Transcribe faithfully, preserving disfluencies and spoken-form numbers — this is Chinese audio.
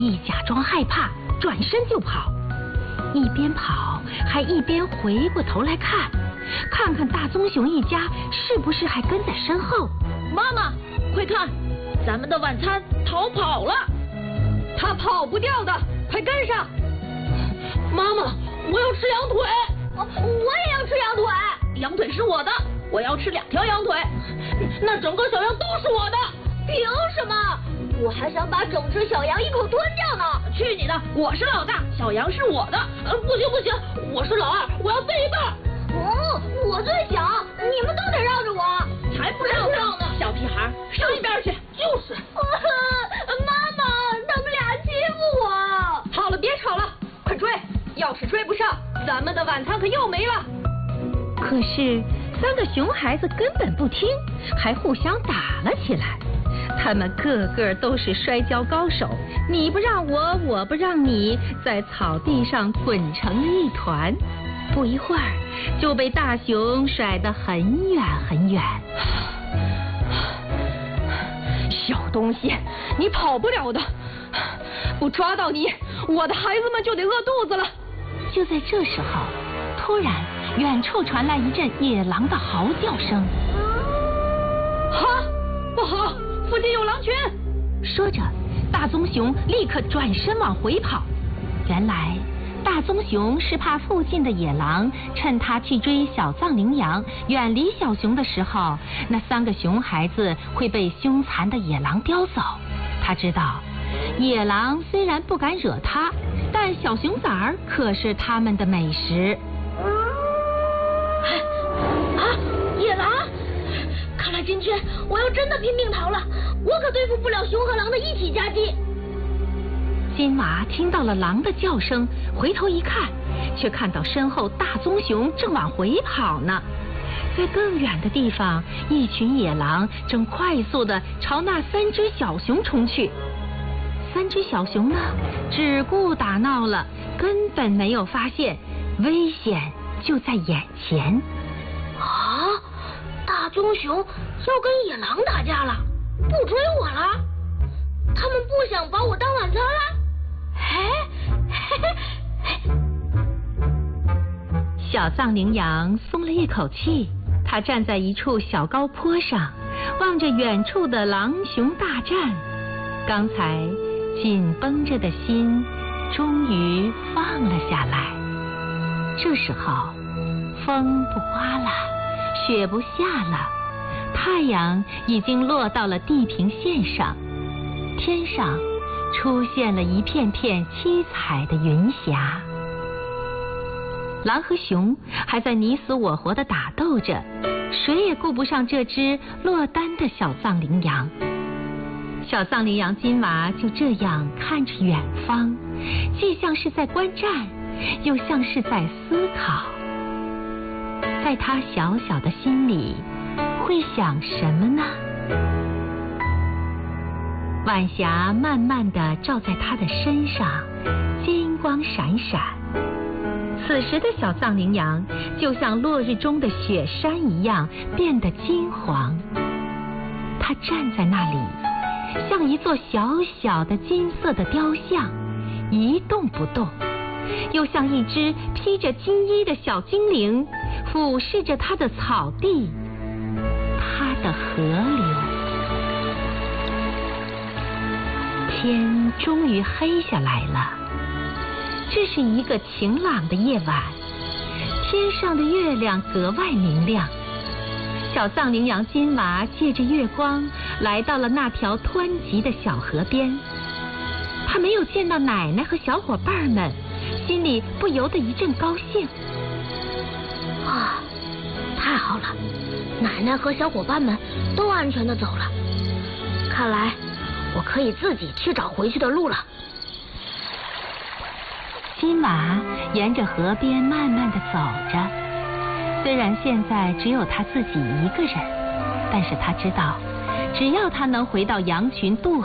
一假装害怕，转身就跑，一边跑还一边回过头来看，看看大棕熊一家是不是还跟在身后。 妈妈，快看，咱们的晚餐逃跑了！ 他跑不掉的，快跟上！ 妈妈，我要吃羊腿。 我我也要吃羊腿。 羊腿是我的，我要吃两条羊腿。那整个小羊都是我的。 凭什么？我还想把整只小羊一口吞掉呢！ 去你的！我是老大，小羊是我的。呃，不行不行，我是老二，我要这一半。 哦，我最小，你们都得让着我。 才不让让呢！小屁孩，上一边去！就是。 妈妈，他们俩欺负我。 好了，别吵了，快追！要是追不上，咱们的晚餐可又没了。可是三个熊孩子根本不听，还互相打了起来。他们个个都是摔跤高手，你不让我，我不让你，在草地上滚成了一团。不一会儿，就被大熊甩得很远很远。 小东西，你跑不了的！不抓到你，我的孩子们就得饿肚子了。 就在这时候，突然远处传来一阵野狼的嚎叫声。 哈，不好！附近有狼群！ 说着，大棕熊立刻转身往回跑。原来，大棕熊是怕附近的野狼趁它去追小藏羚羊远离小熊的时候，那三个熊孩子会被凶残的野狼叼走。他知道，野狼虽然不敢惹它，但小熊崽儿可是他们的美食。 啊！野狼！看来今天我要真的拼命逃了，我可对付不了熊和狼的一起夹击。 金娃听到了狼的叫声，回头一看，却看到身后大棕熊正往回跑呢。在更远的地方，一群野狼正快速地朝那三只小熊冲去。三只小熊呢，只顾打闹了，根本没有发现危险就在眼前。 啊！大棕熊要跟野狼打架了，不追我了？他们不想把我当晚餐了？哎， 小藏羚羊松了一口气，它站在一处小高坡上，望着远处的狼熊大战。刚才紧绷着的心终于放了下来。这时候，风不刮了，雪不下了，太阳已经落到了地平线上，天上出现了一片片七彩的云霞。狼和熊还在你死我活地打斗着，谁也顾不上这只落单的小藏羚羊。小藏羚羊金娃就这样看着远方，既像是在观战，又像是在思考。在他小小的心里，会想什么呢？晚霞慢慢地照在他的身上，金光闪闪。此时的小藏羚羊就像落日中的雪山一样，变得金黄。他站在那里，像一座小小的金色的雕像，一动不动，又像一只披着金衣的小精灵，俯视着他的草地，他的河流。天终于黑下来了，这是一个晴朗的夜晚，天上的月亮格外明亮。小藏羚羊金娃借着月光来到了那条湍急的小河边。他没有见到奶奶和小伙伴们，心里不由得一阵高兴。 啊，太好了，奶奶和小伙伴们都安全地走了，看来我可以自己去找回去的路了。 金娃沿着河边慢慢地走着，虽然现在只有他自己一个人，但是他知道，只要他能回到羊群渡